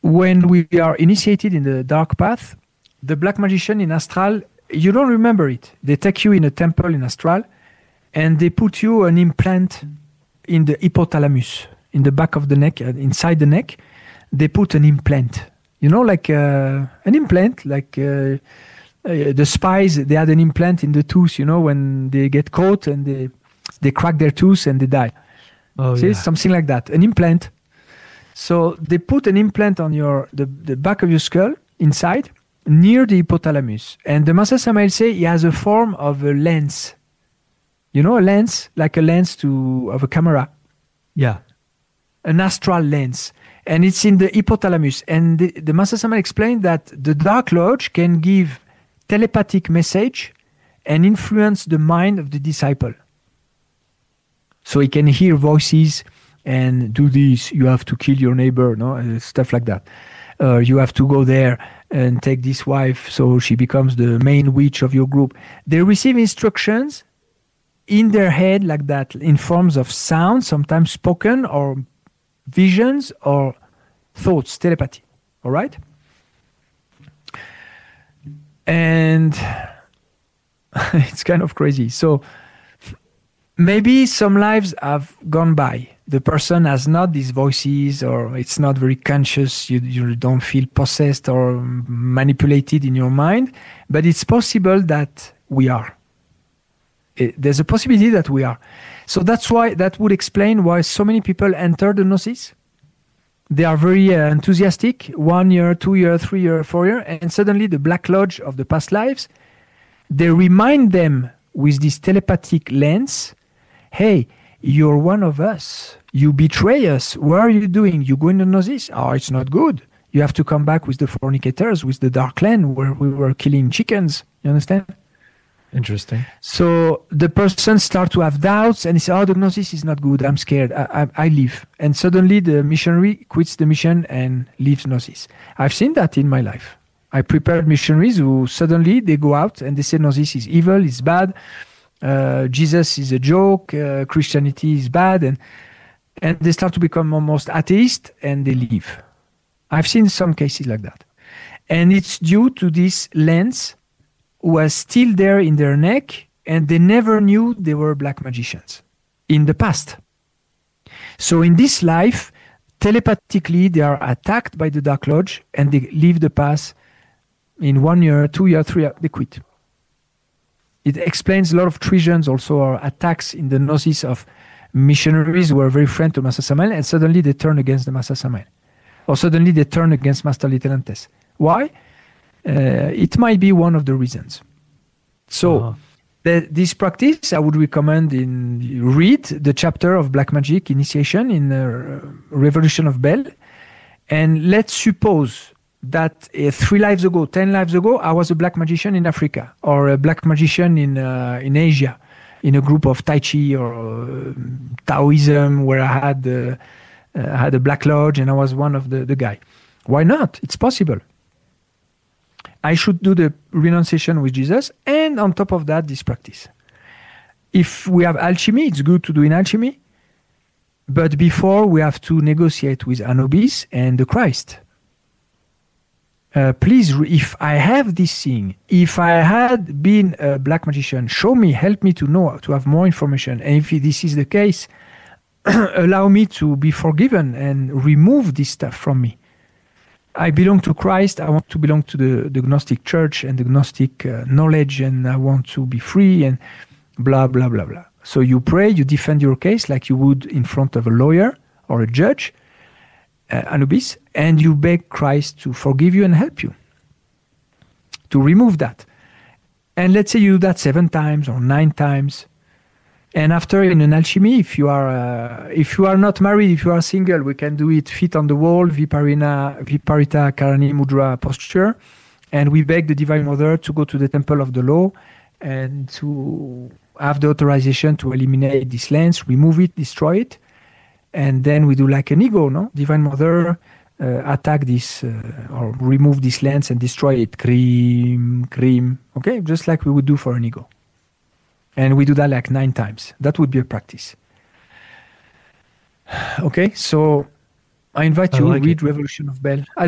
when we are initiated in the dark path, the black magician in astral, you don't remember it. They take you in a temple in astral, and they put you an implant in the hypothalamus, in the back of the neck, inside the neck. They put an implant, like an implant, like the spies. They had an implant in the tooth, when they get caught and they crack their tooth and they die. Oh, See, yeah. something like that, an implant. So they put an implant on the back of your skull inside, near the hypothalamus. And the Master Samael say he has a form of a lens. A lens, like a lens of a camera. Yeah. An astral lens. And it's in the hypothalamus. And the Master Samael explained that the Dark Lodge can give telepathic message and influence the mind of the disciple. So he can hear voices and do this. You have to kill your neighbor, stuff like that. You have to go there and take this wife so she becomes the main witch of your group. They receive instructions in their head like that, in forms of sound, sometimes spoken, or visions, or thoughts, telepathy. All right? And it's kind of crazy. So maybe some lives have gone by. The person has not these voices, or it's not very conscious. You don't feel possessed or manipulated in your mind. But it's possible that we are. There's a possibility that we are. So that would explain why so many people enter the Gnosis. They are very enthusiastic, 1 year, 2 year, 3 year, 4 year, and suddenly the Black Lodge of the past lives, they remind them with this telepathic lens, hey, you're one of us. You betray us. What are you doing? You go in the Gnosis? Oh, it's not good. You have to come back with the fornicators, with the Dark Land, where we were killing chickens. You understand? Interesting. So the person starts to have doubts and he says, the Gnosis is not good. I'm scared. I leave. And suddenly the missionary quits the mission and leaves Gnosis. I've seen that in my life. I prepared missionaries who suddenly they go out and they say Gnosis is evil, it's bad. Jesus is a joke. Christianity is bad. And they start to become almost atheist and they leave. I've seen some cases like that. And it's due to this lens was still there in their neck, and they never knew they were black magicians in the past. So in this life, telepathically, they are attacked by the Dark Lodge, and they leave the path in 1 year, 2 year, 3 year, they quit. It explains a lot of treasons also, or attacks in the Gnosis of missionaries who were very friendly to Master Samael, and suddenly they turn against the Master Samael. Or suddenly they turn against Master Little Why? It might be one of the reasons. So this practice, I would recommend read the chapter of Black Magic Initiation in Revolution of Bell. And let's suppose that 3 lives ago, 10 lives ago, I was a black magician in Africa, or a black magician in Asia, in a group of Tai Chi or Taoism, where I had a Black Lodge and I was one of the guy. Why not? It's possible. I should do the renunciation with Jesus, and on top of that, this practice. If we have alchemy, it's good to do in alchemy, but before we have to negotiate with Anubis and the Christ. Please, if I have this thing, if I had been a black magician, show me, help me to know, to have more information. And if this is the case, allow me to be forgiven and remove this stuff from me. I belong to Christ. I want to belong to the Gnostic Church and the Gnostic knowledge, and I want to be free and blah, blah, blah, blah. So you pray, you defend your case like you would in front of a lawyer or a judge, Anubis, and you beg Christ to forgive you and help you to remove that. And let's say you do that 7 times or 9 times. And after, in an alchemy, if you are not married, if you are single, we can do it feet on the wall, Viparita Karani Mudra posture. And we beg the Divine Mother to go to the Temple of the Law and to have the authorization to eliminate this lens, remove it, destroy it. And then we do like an ego, no? Divine Mother, attack this or remove this lens and destroy it. Cream. Okay? Just like we would do for an ego. And we do that like 9 times. That would be a practice. Okay, so I invite you to read Revolution of Bell.